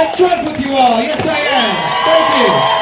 get drunk with you all. Yes, I am. Thank you.